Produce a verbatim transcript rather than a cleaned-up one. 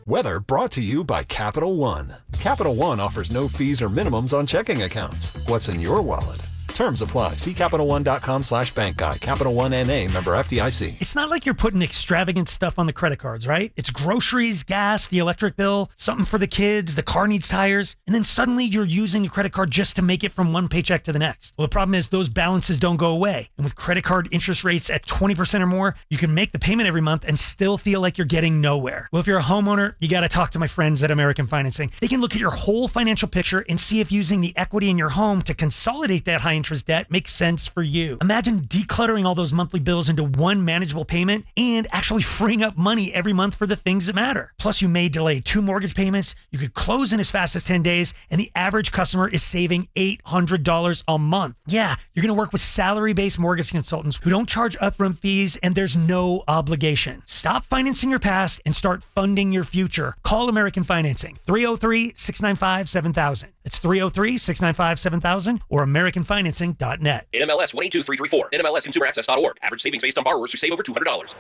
Weather brought to you by Capital One. Capital One offers no fees or minimums on checking accounts. What's in your wallet? Terms apply. See CapitalOne.com slash bank guide. Capital One N A, member F D I C. It's not like you're putting extravagant stuff on the credit cards, right? It's groceries, gas, the electric bill, something for the kids, the car needs tires, and then suddenly you're using the credit card just to make it from one paycheck to the next. Well, the problem is those balances don't go away. And with credit card interest rates at twenty percent or more, you can make the payment every month and still feel like you're getting nowhere. Well, if you're a homeowner, you got to talk to my friends at American Financing. They can look at your whole financial picture and see if using the equity in your home to consolidate that high interest debt makes sense for you. Imagine decluttering all those monthly bills into one manageable payment and actually freeing up money every month for the things that matter. Plus, you may delay two mortgage payments. You could close in as fast as ten days, and the average customer is saving eight hundred dollars a month. Yeah, you're going to work with salary-based mortgage consultants who don't charge upfront fees, and there's no obligation. Stop financing your past and start funding your future. Call American Financing, three oh three, six nine five, seven thousand. It's three oh three, six nine five, seven thousand or american financing dot net. N M L S one eight two three three four. N M L S consumer access dot org. Average savings based on borrowers who save over two hundred dollars.